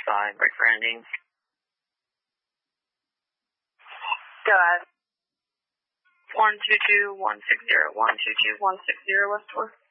5, break for ending. Go ahead. 122-160, 122-160 West 4.